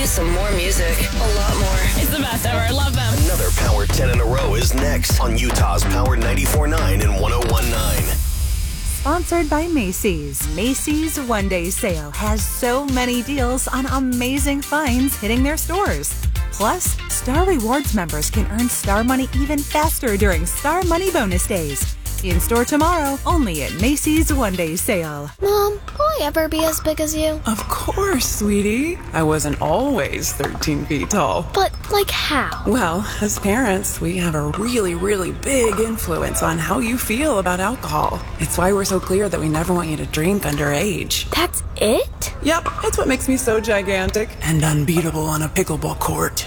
some more music. A lot more. It's the best ever. I love them. Another Power 10 in a row is next on Utah's Power 94.9 and 101.9. Sponsored by Macy's. Macy's One Day Sale has so many deals on amazing finds hitting their stores. Plus, Star Rewards members can earn Star Money even faster during Star Money Bonus Days. In store tomorrow, only at Macy's One Day Sale. Mom, will I ever be as big as you? Of course, sweetie. I wasn't always 13 feet tall. But, like, how? Well, as parents, we have a really, really big influence on how you feel about alcohol. It's why we're so clear that we never want you to drink underage. That's it? Yep, it's what makes me so gigantic and unbeatable on a pickleball court.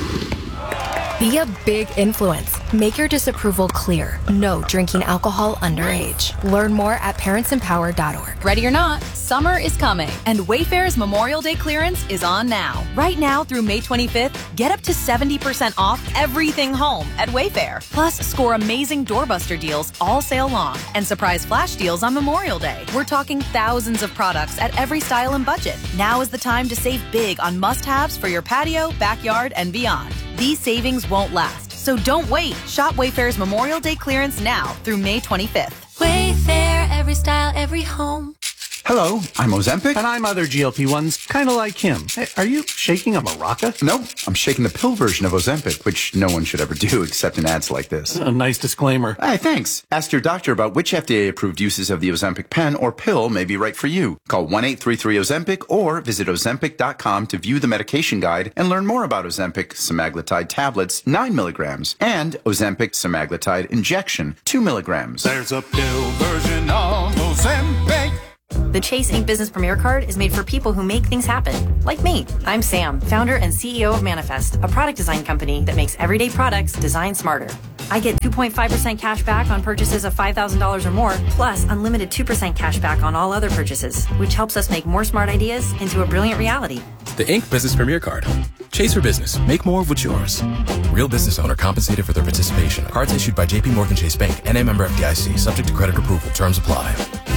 Be a big influence. Make your disapproval clear. No drinking alcohol underage. Learn more at parentsempower.org. Ready or not, summer is coming, and Wayfair's Memorial Day clearance is on now. Right now through May 25th, get up to 70% off everything home at Wayfair. Plus, score amazing doorbuster deals all sale long and surprise flash deals on Memorial Day. We're talking thousands of products at every style and budget. Now is the time to save big on must-haves for your patio, backyard, and beyond. These savings won't last, so don't wait. Shop Wayfair's Memorial Day clearance now through May 25th. Wayfair, every style, every home. Hello, I'm Ozempic. And I'm other GLP-1s, kind of like him. Hey, are you shaking a maraca? No, I'm shaking the pill version of Ozempic, which no one should ever do except in ads like this. A nice disclaimer. Hey, thanks. Ask your doctor about which FDA-approved uses of the Ozempic pen or pill may be right for you. Call 1-833-OZEMPIC or visit Ozempic.com to view the medication guide and learn more about Ozempic semaglutide tablets, 9 milligrams, and Ozempic semaglutide injection, 2 milligrams. There's a pill version of Ozempic. The Chase Ink Business Premier Card is made for people who make things happen, like me. I'm Sam, founder and CEO of Manifest, a product design company that makes everyday products designed smarter. I get 2.5% cash back on purchases of $5,000 or more, plus unlimited 2% cash back on all other purchases, which helps us make more smart ideas into a brilliant reality. The Ink Business Premier Card. Chase for business. Make more of what's yours. Real business owner compensated for their participation. Cards issued by JPMorgan Chase Bank and a member FDIC, subject to credit approval. Terms apply.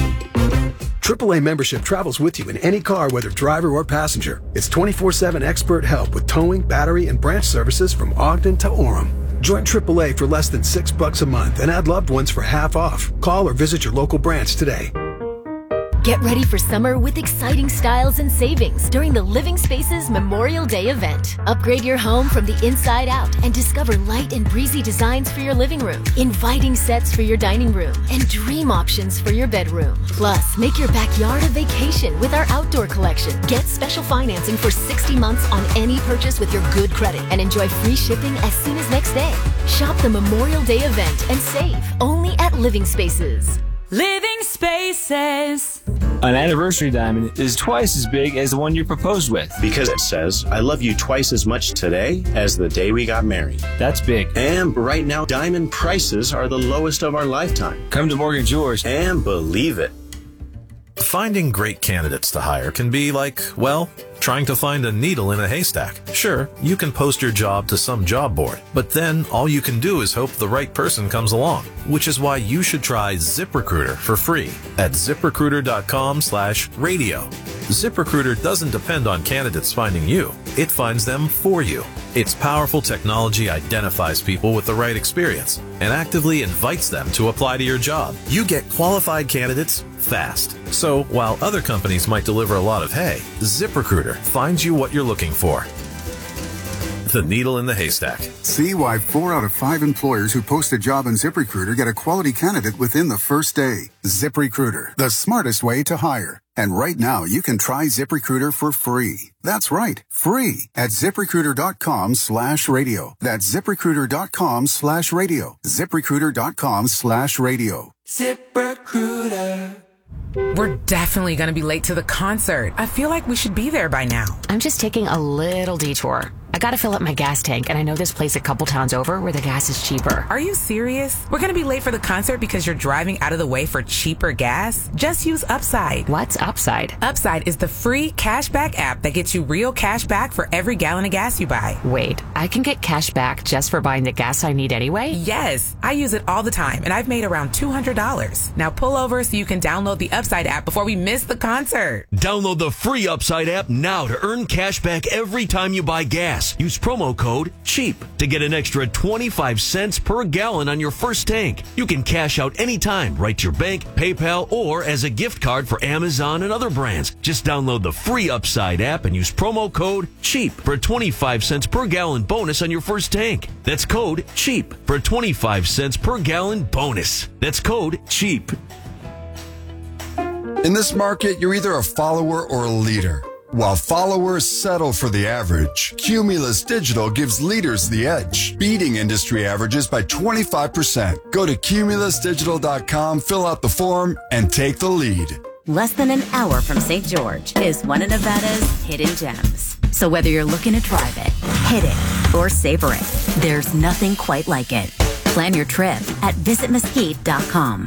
AAA membership travels with you in any car, whether driver or passenger. It's 24/7 expert help with towing, battery, and branch services from Ogden to Orem. Join AAA for less than $6 a month and add loved ones for half off. Call or visit your local branch today. Get ready for summer with exciting styles and savings during the Living Spaces Memorial Day event. Upgrade your home from the inside out and discover light and breezy designs for your living room, inviting sets for your dining room, and dream options for your bedroom. Plus, make your backyard a vacation with our outdoor collection. Get special financing for 60 months on any purchase with your good credit and enjoy free shipping as soon as next day. Shop the Memorial Day event and save only at Living Spaces. Living Spaces. An anniversary diamond is twice as big as the one you're proposed with. Because it says, I love you twice as much today as the day we got married. That's big. And right now, diamond prices are the lowest of our lifetime. Come to Morgan Jewelers and believe it. Finding great candidates to hire can be like, well, trying to find a needle in a haystack. Sure, you can post your job to some job board, but then all you can do is hope the right person comes along, which is why you should try ZipRecruiter for free at ZipRecruiter.com/radio. ZipRecruiter doesn't depend on candidates finding you. It finds them for you. Its powerful technology identifies people with the right experience and actively invites them to apply to your job. You get qualified candidates fast. So while other companies might deliver a lot of hay, ZipRecruiter finds you what you're looking for. The needle in the haystack. See why 4 out of 5 employers who post a job on ZipRecruiter get a quality candidate within the first day. ZipRecruiter, the smartest way to hire. And right now, you can try ZipRecruiter for free. That's right, free at ZipRecruiter.com/radio. That's ZipRecruiter.com/radio. ZipRecruiter.com/radio. ZipRecruiter. We're definitely going to be late to the concert. I feel like we should be there by now. I'm just taking a little detour. I gotta fill up my gas tank, and I know this place a couple towns over where the gas is cheaper. Are you serious? We're gonna be late for the concert because you're driving out of the way for cheaper gas? Just use Upside. What's Upside? Upside is the free cashback app that gets you real cash back for every gallon of gas you buy. Wait, I can get cash back just for buying the gas I need anyway? Yes, I use it all the time, and I've made around $200. Now pull over so you can download the Upside app before we miss the concert. Download the free Upside app now to earn cash back every time you buy gas. Use promo code CHEAP to get an extra 25 cents per gallon on your first tank. You can cash out anytime right to your bank, PayPal, or as a gift card for Amazon and other brands. Just download the free Upside app and use promo code CHEAP for a 25 cents per gallon bonus on your first tank. That's code CHEAP for a 25 cents per gallon bonus. That's code CHEAP. In this market, you're either a follower or a leader. While followers settle for the average, Cumulus Digital gives leaders the edge, beating industry averages by 25%. Go to cumulusdigital.com, fill out the form, and take the lead. Less than an hour from St. George is one of Nevada's hidden gems. So whether you're looking to drive it, hit it, or savor it, there's nothing quite like it. Plan your trip at visitmesquite.com.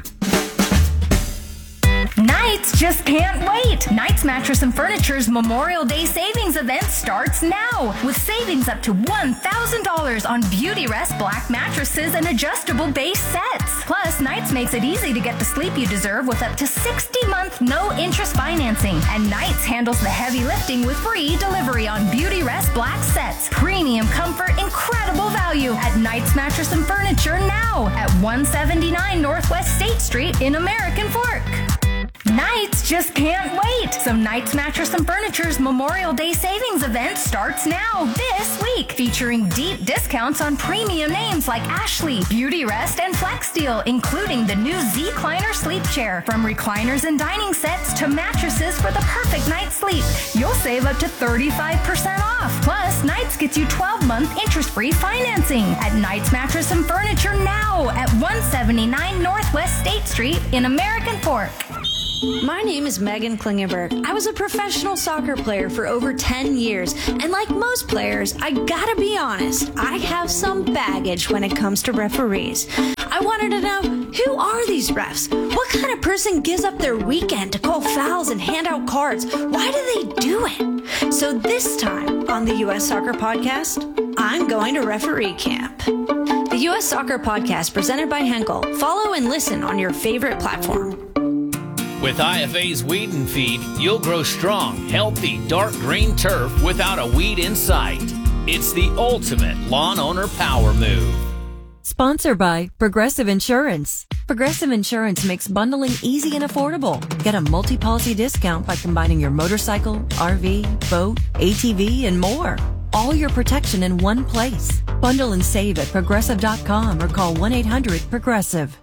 Nights just can't wait. Knights Mattress and Furniture's Memorial Day savings event starts now with savings up to $1,000 on Beauty Rest black mattresses and adjustable base sets. Plus, Knights makes it easy to get the sleep you deserve with up to 60-month no-interest financing. And Knights handles the heavy lifting with free delivery on Beauty Rest black sets. Premium comfort, incredible value at Knights Mattress and Furniture now at 179 Northwest State Street in American Fork. Nights just can't wait. So Knights Mattress and Furniture's Memorial Day savings event starts now this week, featuring deep discounts on premium names like Ashley, Beauty Rest, and FlexSteel, including the new Z-Cliner sleep chair. From recliners and dining sets to mattresses for the perfect night's sleep, you'll save up to 35% off. Plus, Knights gets you 12-month interest-free financing at Knights Mattress and Furniture now at 179 Northwest State Street in American Fork. My name is Megan Klingenberg. I was a professional soccer player for over 10 years, and like most players, I gotta be honest, I have some baggage when it comes to referees. I wanted to know, who are these refs? What kind of person gives up their weekend to call fouls and hand out cards? Why do they do it? So this time on the U.S. Soccer Podcast, I'm going to referee camp. The U.S. Soccer Podcast presented by Henkel. Follow and listen on your favorite platform. With IFA's Weed and Feed, you'll grow strong, healthy, dark green turf without a weed in sight. It's the ultimate lawn owner power move. Sponsored by Progressive Insurance. Progressive Insurance makes bundling easy and affordable. Get a multi-policy discount by combining your motorcycle, RV, boat, ATV, and more. All your protection in one place. Bundle and save at Progressive.com or call 1-800-PROGRESSIVE.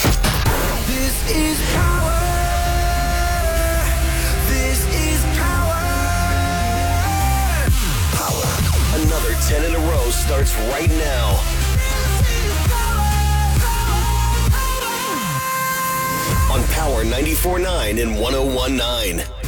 This is power. Another 10 in a row starts right now. On Power 94.9 and 101.9.